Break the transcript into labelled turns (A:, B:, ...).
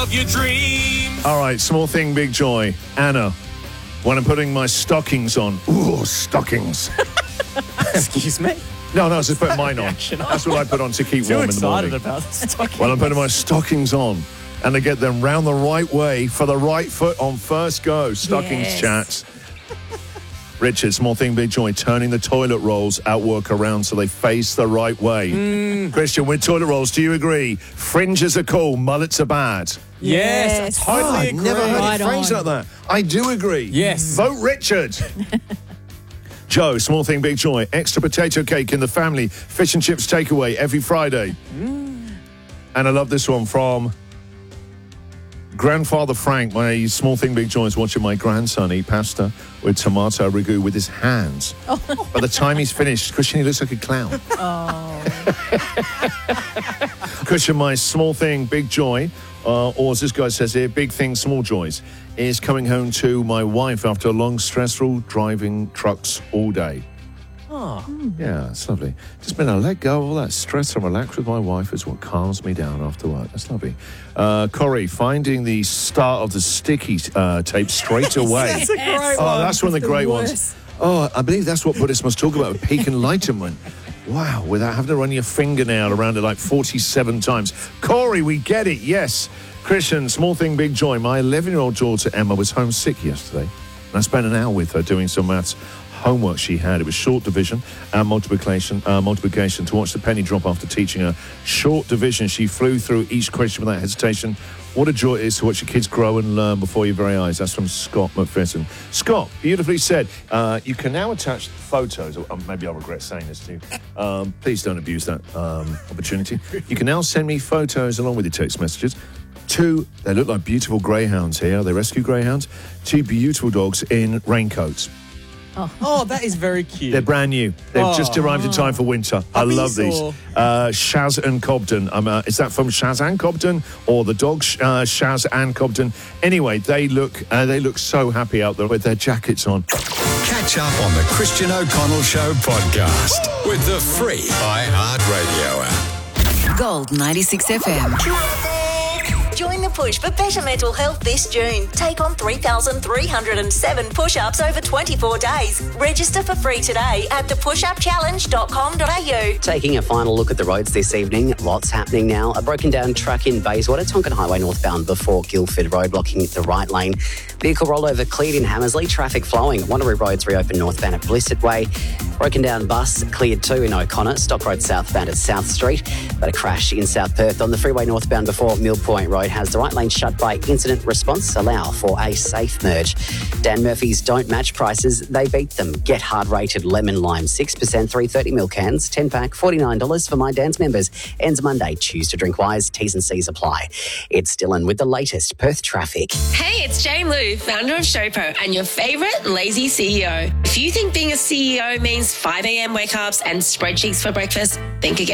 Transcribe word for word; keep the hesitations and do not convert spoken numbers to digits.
A: of your dreams.
B: All right, small thing, big joy. Anna, when I'm putting my stockings on. Ooh, stockings.
C: Excuse me?
B: No, no, I was just putting mine on. That's what I put on to keep
C: Too
B: warm in the morning.
C: excited about the stockings.
B: Well, I'm putting my stockings on and to get them round the right way for the right foot on first go. Stockings,
D: Yes.
B: chats. Richard, small thing, big joy. Turning the toilet rolls out work around so they face the right way.
C: Mm.
B: Christian, with toilet rolls, do you agree? Fringes are cool, mullets are bad.
C: Yes,
D: Yes.
C: I totally
B: Oh, I've
C: agree.
B: never heard
D: Right
B: it phrased
D: on.
B: like that. I do agree.
C: Yes.
B: Vote Richard. Joe, small thing, big joy. Extra potato cake in the family. Fish and chips takeaway every Friday.
C: Mm.
B: And I love this one from Grandfather Frank. My small thing, big joy is watching my grandson eat pasta with tomato ragu with his hands. By the time he's finished, Christian, he looks like a clown. Christian, my small thing, big joy, uh, or as this guy says here, big thing, small joys, is coming home to my wife after a long, stressful driving trucks all day.
C: Oh.
B: Yeah, it's lovely. Just been able to let go of all that stress and relax with my wife is what calms me down after work. That's lovely. Uh, Corey, finding the start of the sticky uh, tape straight away.
C: That's a great
B: Oh,
C: one.
B: that's one of the,
D: the
B: great
D: worst.
B: ones. Oh, I believe that's what Buddhists must talk about, peak enlightenment. Wow, without having to run your fingernail around it like forty-seven times. Corey, we get it, yes. Christian, small thing, big joy. My eleven-year-old daughter, Emma, was homesick yesterday. And I spent an hour with her doing some maths homework she had. It was short division and multiplication, uh, multiplication. To watch the penny drop after teaching her short division, she flew through each question without hesitation. What a joy it is to watch your kids grow and learn before your very eyes. That's from Scott McPherson. Scott, beautifully said. Uh, you can now attach photos. Or, um, maybe I'll regret saying this to you. Um, please don't abuse that um, opportunity. You can now send me photos along with your text messages. Two, they look like beautiful greyhounds here. They're rescue greyhounds. Two beautiful dogs in raincoats.
C: Oh, that is very cute.
B: They're brand new. They've
C: Oh.
B: just arrived in time for winter. I
C: Puppies
B: love these.
C: or-
B: Uh, Shaz and Cobden. Um, uh, is that from Shaz and Cobden or the dog Sh- uh, Shaz and Cobden? Anyway, they look uh, they look so happy out there with their jackets on.
E: Catch up on the Christian O'Connell Show podcast with the free iHeartRadio app.
F: Gold ninety-six F M.
G: Join the push for better mental health this June. Take on three thousand three hundred seven push-ups over twenty-four days. Register for free today at the push up challenge dot com dot a u.
H: Taking a final look at the roads this evening, lots happening now. A broken down truck in Bayswater, Tonkin Highway northbound before Guildford Road, blocking the right lane. Vehicle rollover cleared in Hammersley, traffic flowing. Wanneroo Road's reopened northbound at Blissett Way. Broken down bus cleared too in O'Connor, Stock Road southbound at South Street. But a crash in South Perth on the freeway northbound before Mill Point Road has the right lane shut by incident response. Allow for a safe merge. Dan Murphy's don't match prices, they beat them. Get hard rated lemon lime six percent three hundred thirty milliliter cans, ten pack, forty-nine dollars for My Dan's members. Ends Monday. Choose to drink wise. T's and C's apply. It's Dylan with the latest Perth traffic.
I: Hey, it's Jane Lou, founder of Showpo and your favourite lazy C E O. If you think being a C E O means five a.m. wake-ups and spreadsheets for breakfast, think again.